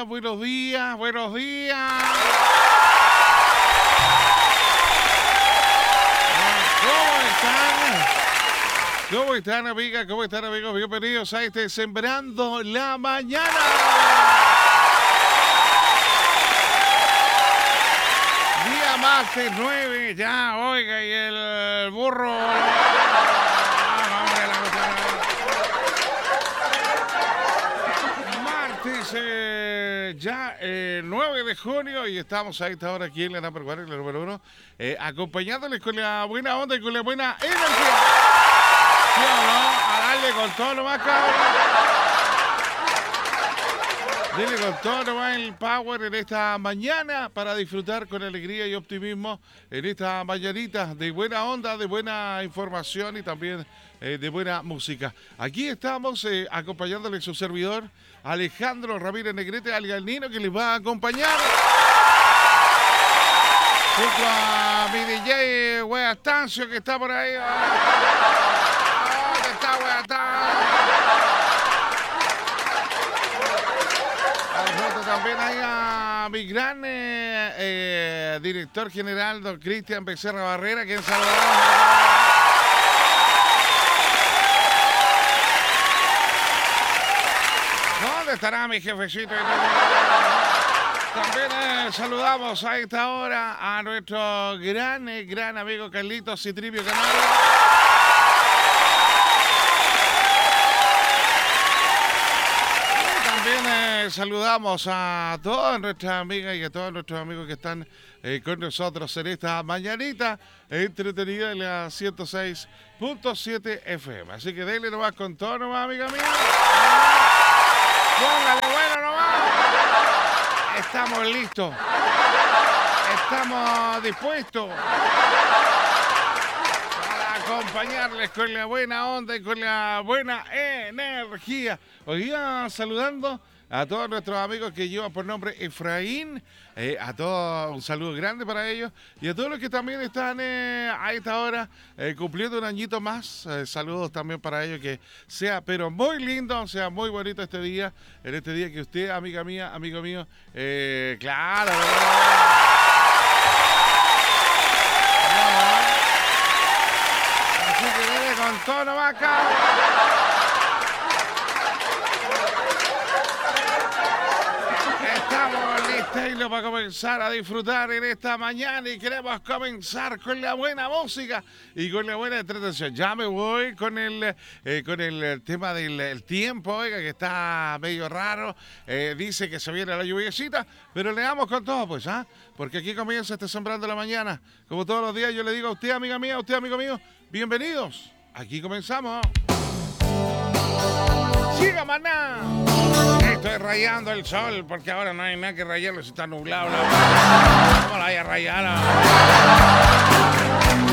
días, buenos días, buenos días. ¿Cómo están? ¿Cómo están, amigas? ¿Cómo están, amigos? Bienvenidos a este Sembrando la Mañana. Día martes 9, ya, oiga, y el burro. Martes ya 9 de junio y estamos a esta hora aquí en la Number One, en la número 1, acompañándoles con la buena onda y con la buena energía. ¿Sí o no? A darle con todo nomás, cabrón. Dile con todo nomás el power en esta mañana para disfrutar con alegría y optimismo en esta mañanita de buena onda, de buena información y también de buena música. Aquí estamos acompañándole su servidor Alejandro Ramírez Negrete, al Galnino, que les va a acompañar junto a mi DJ Wea Stancio, que está por ahí. ¿Dónde está Wea También hay a mi gran director general, don Cristian Becerra Barrera, quien saludamos. ¿Dónde estará mi jefecito? También saludamos a esta hora a nuestro gran amigo Carlitos Citripio Canal. Saludamos a todas nuestras amigas y a todos nuestros amigos que están con nosotros en esta mañanita entretenida en la 106.7 FM. Así que denle nomás con todo nomás, amiga mía. Póngale bueno nomás. Estamos listos. Estamos dispuestos para acompañarles con la buena onda y con la buena energía. Hoy día saludando a todos nuestros amigos que llevan por nombre Efraín, a todos un saludo grande para ellos y a todos los que también están a esta hora cumpliendo un añito más, saludos también para ellos, que sea pero muy lindo, sea muy bonito este día, en este día que usted, amiga mía, amigo mío, claro, así que viene con todo nomás, cabrón. Estamos listos para comenzar a disfrutar en esta mañana y queremos comenzar con la buena música y con la buena entretención. Ya me voy con el tema del tiempo, oiga, que está medio raro. Dice que se viene la lluviecita, pero le damos con todo, pues, ¿ah? Porque aquí comienza este Sembrando la Mañana. Como todos los días yo le digo a usted, amiga mía, a usted, amigo mío, bienvenidos. Aquí comenzamos. ¡Siga, maná! Estoy rayando el sol porque ahora no hay nada que rayarlo, si está nublado. ¿Cómo la vaya a rayar?